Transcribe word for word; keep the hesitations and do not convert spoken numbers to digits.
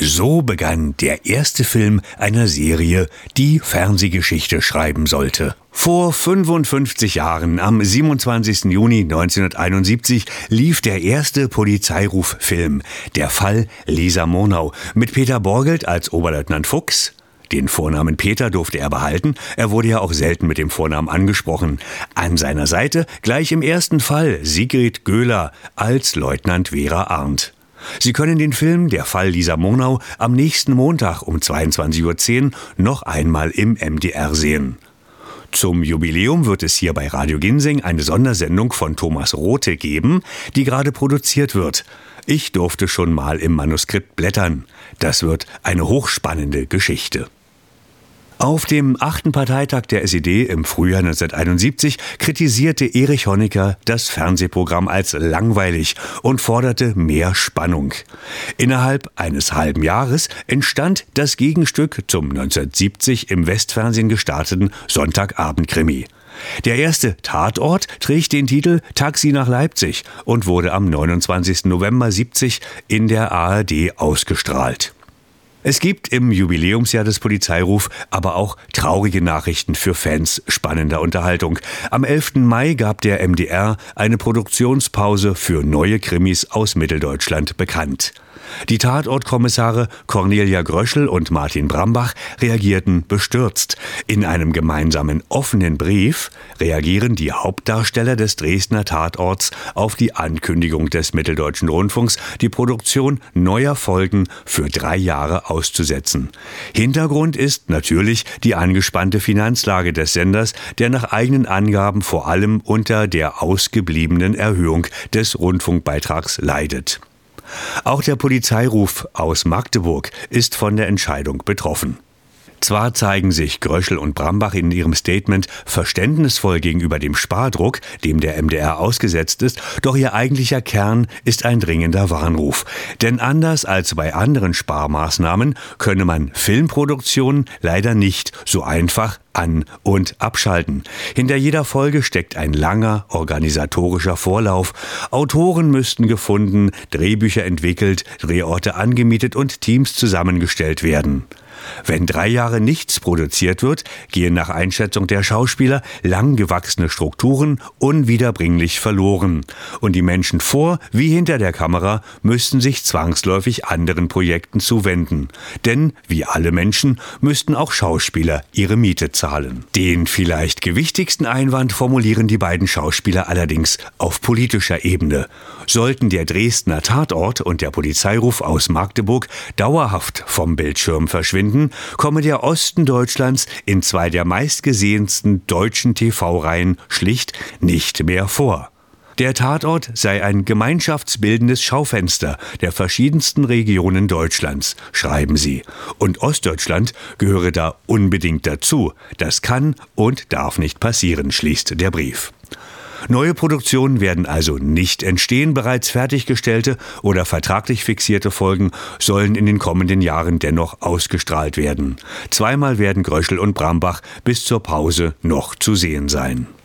So begann der erste Film einer Serie, die Fernsehgeschichte schreiben sollte. Vor fünfundfünfzig Jahren, am siebenundzwanzigsten Juni neunzehnhunderteinundsiebzig, lief der erste Polizeiruffilm, Der Fall Lisa Murnau, mit Peter Borgelt als Oberleutnant Fuchs. Den Vornamen Peter durfte er behalten, er wurde ja auch selten mit dem Vornamen angesprochen. An seiner Seite gleich im ersten Fall Sigrid Göhler als Leutnant Vera Arndt. Sie können den Film Der Fall Lisa Murnau am nächsten Montag um zweiundzwanzig Uhr zehn noch einmal im M D R sehen. Zum Jubiläum wird es hier bei Radio Ginseng eine Sondersendung von Thomas Rothe geben, die gerade produziert wird. Ich durfte schon mal im Manuskript blättern. Das wird eine hochspannende Geschichte. Auf dem achten Parteitag der S E D im Frühjahr neunzehnhunderteinundsiebzig kritisierte Erich Honecker das Fernsehprogramm als langweilig und forderte mehr Spannung. Innerhalb eines halben Jahres entstand das Gegenstück zum neunzehnhundertsiebzig im Westfernsehen gestarteten Sonntagabend-Krimi. Der erste Tatort trägt den Titel Taxi nach Leipzig und wurde am neunundzwanzigsten November siebzig in der A R D ausgestrahlt. Es gibt im Jubiläumsjahr des Polizeiruf aber auch traurige Nachrichten für Fans spannender Unterhaltung. Am elften Mai gab der M D R eine Produktionspause für neue Krimis aus Mitteldeutschland bekannt. Die Tatortkommissare Cornelia Gröschel und Martin Brambach reagierten bestürzt. In einem gemeinsamen offenen Brief reagieren die Hauptdarsteller des Dresdner Tatorts auf die Ankündigung des Mitteldeutschen Rundfunks, die Produktion neuer Folgen für drei Jahre auszusetzen. Hintergrund ist natürlich die angespannte Finanzlage des Senders, der nach eigenen Angaben vor allem unter der ausgebliebenen Erhöhung des Rundfunkbeitrags leidet. Auch der Polizeiruf aus Magdeburg ist von der Entscheidung betroffen. Zwar zeigen sich Gröschel und Brambach in ihrem Statement verständnisvoll gegenüber dem Spardruck, dem der M D R ausgesetzt ist, doch ihr eigentlicher Kern ist ein dringender Warnruf. Denn anders als bei anderen Sparmaßnahmen könne man Filmproduktionen leider nicht so einfach an- und abschalten. Hinter jeder Folge steckt ein langer organisatorischer Vorlauf. Autoren müssten gefunden, Drehbücher entwickelt, Drehorte angemietet und Teams zusammengestellt werden. Wenn drei Jahre nichts produziert wird, gehen nach Einschätzung der Schauspieler lang gewachsene Strukturen unwiederbringlich verloren. Und die Menschen vor wie hinter der Kamera müssten sich zwangsläufig anderen Projekten zuwenden. Denn, wie alle Menschen, müssten auch Schauspieler ihre Miete zahlen. Den vielleicht gewichtigsten Einwand formulieren die beiden Schauspieler allerdings auf politischer Ebene. Sollten der Dresdner Tatort und der Polizeiruf aus Magdeburg dauerhaft vom Bildschirm verschwinden, komme der Osten Deutschlands in zwei der meistgesehensten deutschen T V-Reihen schlicht nicht mehr vor. Der Tatort sei ein gemeinschaftsbildendes Schaufenster der verschiedensten Regionen Deutschlands, schreiben sie. Und Ostdeutschland gehöre da unbedingt dazu. Das kann und darf nicht passieren, schließt der Brief. Neue Produktionen werden also nicht entstehen, bereits fertiggestellte oder vertraglich fixierte Folgen sollen in den kommenden Jahren dennoch ausgestrahlt werden. Zweimal werden Gröschel und Brambach bis zur Pause noch zu sehen sein.